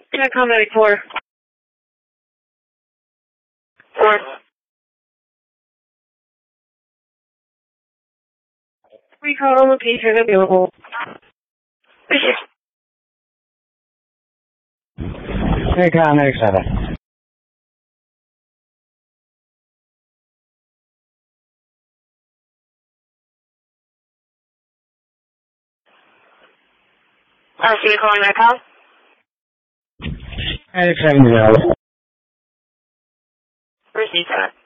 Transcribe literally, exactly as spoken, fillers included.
Check combat four. Four. Recall location available. Hey, Connex seven. Uh, so you're calling my call? Hey, seven zero. Receive that.